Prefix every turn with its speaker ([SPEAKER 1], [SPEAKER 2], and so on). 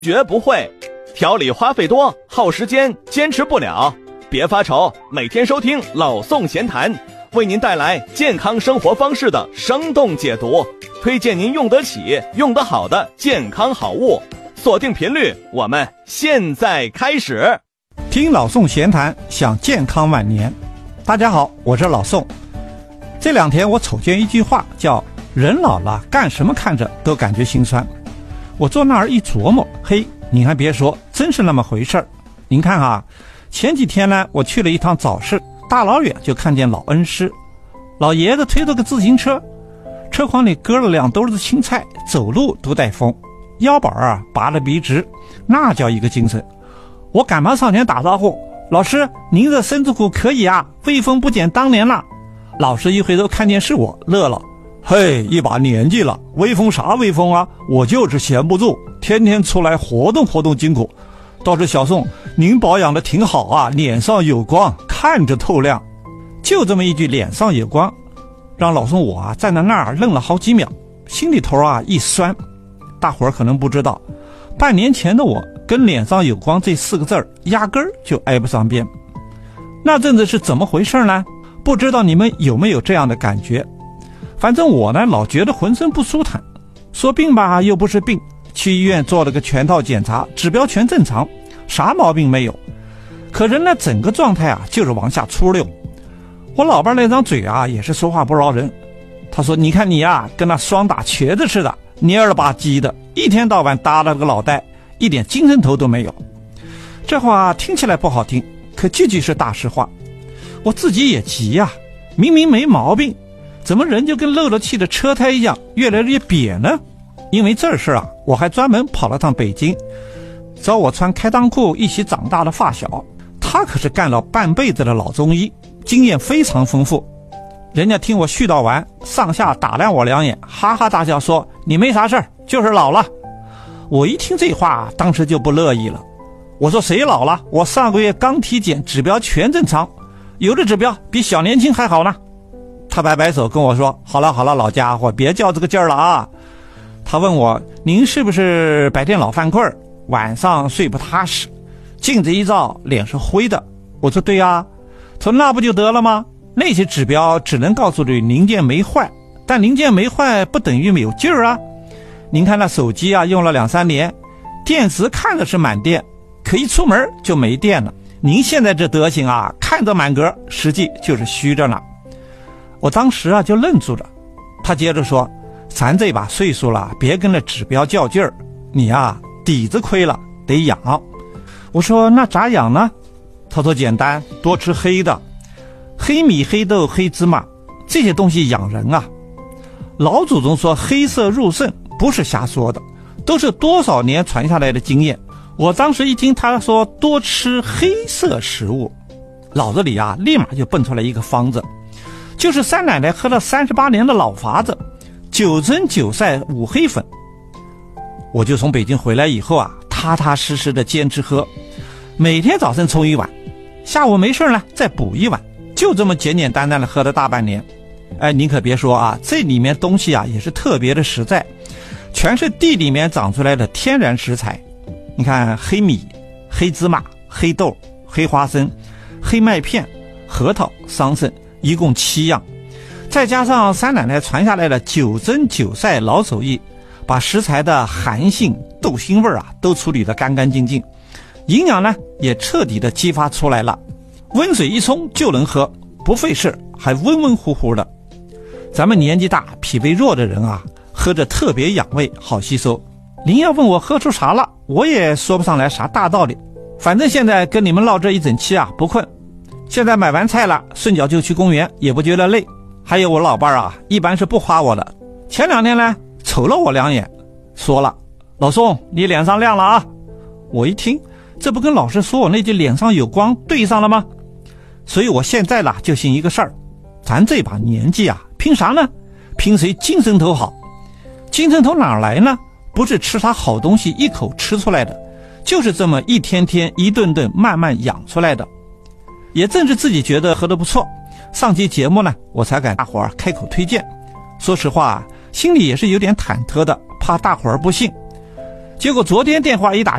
[SPEAKER 1] 学不会，调理花费多，耗时间，坚持不了。别发愁，每天收听老宋闲谈，为您带来健康生活方式的生动解读，推荐您用得起、用得好的健康好物。锁定频率，我们现在开始。
[SPEAKER 2] 听老宋闲谈，想健康晚年。大家好，我是老宋。这两天我瞅见一句话，叫人老了干什么看着都感觉心酸。我坐那儿一琢磨，嘿，您还别说，真是那么回事儿。您看啊，前几天呢，我去了一趟早市，大老远就看见老恩师，老爷子推着个自行车，车筐里搁了2兜子青菜，走路都带风，腰板啊拔得笔直，那叫一个精神。我赶忙上前打招呼，老师，您这身子骨可以啊，威风不减当年了。老师一回头看见是我，乐了，嘿，一把年纪了，威风啥威风啊，我就是闲不住，天天出来活动活动筋骨。倒是小宋，您保养的挺好啊，脸上有光，看着透亮。就这么一句脸上有光，让老宋我啊站在那儿愣了好几秒，心里头啊一酸。大伙儿可能不知道，半年前的我跟脸上有光这4个字压根儿就挨不上边。那阵子是怎么回事呢？不知道你们有没有这样的感觉。反正我呢老觉得浑身不舒坦，说病吧又不是病，去医院做了个全套检查，指标全正常，啥毛病没有。可人呢整个状态啊就是往下出溜。我老伴那张嘴啊也是说话不饶人，他说你看你啊跟那双打瘸子似的，蔫了吧唧的，一天到晚耷拉个脑袋，一点精神头都没有。这话听起来不好听，可句句是大实话。我自己也急呀，明明没毛病，怎么人就跟漏了气的车胎一样越来越瘪呢？因为这事啊，我还专门跑了趟北京，找我穿开裆裤一起长大的发小，他可是干了半辈子的老中医，经验非常丰富。人家听我絮叨完，上下打量我2眼，哈哈大笑说，你没啥事儿，就是老了。我一听这话当时就不乐意了，我说谁老了？我上个月刚体检，指标全正常，有的指标比小年轻还好呢。他摆摆手跟我说，好了好了，老家伙别较这个劲儿了啊。他问我，您是不是白天老犯困，晚上睡不踏实，镜子一照脸是灰的？我说对啊。他说那不就得了吗？那些指标只能告诉你零件没坏，但零件没坏不等于没有劲儿啊。您看那手机啊用了2-3年，电池看着是满电，可一出门就没电了。您现在这德行啊，看着满格，实际就是虚着呢。我当时啊就愣住了。他接着说，咱这把岁数了，别跟那指标较劲儿，你啊底子亏了得养。我说那咋养呢？他说简单，多吃黑的，黑米、黑豆、黑芝麻，这些东西养人啊。老祖宗说黑色入肾，不是瞎说的，都是多少年传下来的经验。我当时一听他说多吃黑色食物，脑子里啊立马就蹦出来一个方子，就是三奶奶喝了38年的老法子，9蒸9晒5黑粉。我就从北京回来以后啊，踏踏实实的坚持喝，每天早晨冲1碗，下午没事呢再补1碗，就这么简简单单的喝了大半年。哎，您可别说啊，这里面东西啊也是特别的实在，全是地里面长出来的天然食材。你看黑米、黑芝麻、黑豆、黑花生、黑麦片、核桃、桑葚，一共7样，再加上三奶奶传下来的9蒸9晒老手艺，把食材的寒性、豆腥味啊都处理得干干净净，营养呢也彻底的激发出来了，温水一冲就能喝，不费事，还温温乎乎的。咱们年纪大脾胃弱的人啊，喝着特别养胃，好吸收。您要问我喝出啥了，我也说不上来啥大道理，反正现在跟你们唠这一整期啊不困。现在买完菜了，顺脚就去公园，也不觉得累。还有我老伴啊，一般是不夸我的，前2天呢瞅了我2眼，说了，老宋你脸上亮了啊。我一听，这不跟老师说我那句脸上有光对上了吗？所以我现在啦就信一个事儿，咱这把年纪啊拼啥呢？拼谁精神头好。精神头哪来呢？不是吃啥好东西一口吃出来的，就是这么一天天一顿顿慢慢养出来的。也正是自己觉得喝得不错，上期节目呢我才给大伙儿开口推荐。说实话心里也是有点忐忑的，怕大伙儿不信。 结果昨天电话一打